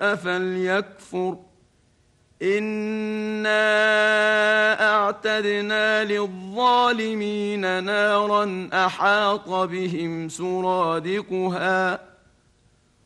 فليكفر إنا أعتدنا للظالمين نارا أحاط بهم سرادقها